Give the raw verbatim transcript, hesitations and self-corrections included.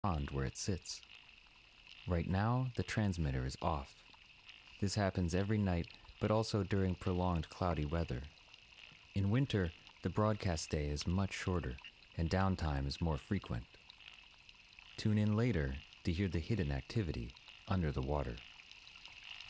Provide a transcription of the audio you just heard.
pond where it sits. Right now, the transmitter is off. This happens every night, but also during prolonged cloudy weather. In winter, the broadcast day is much shorter, and downtime is more frequent. Tune in later to hear the hidden activity under the water.